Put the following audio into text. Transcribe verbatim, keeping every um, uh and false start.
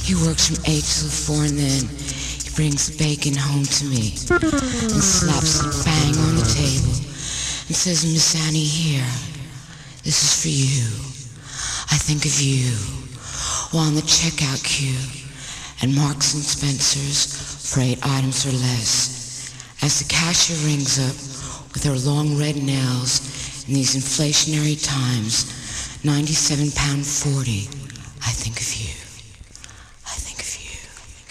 He works from eight till four and then he brings the bacon home to me and slaps it bang on the table and says, Miss Annie, here, this is for you. I think of you while on the checkout queue at Marks and Spencer's for eight items or less. As the cashier rings up with her long red nails in these inflationary times, ninety-seven pound forty